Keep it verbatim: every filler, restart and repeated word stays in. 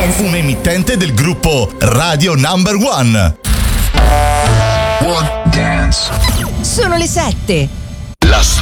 Dance. Un emittente del gruppo Radio Number One. One Dance. Sono le sette. La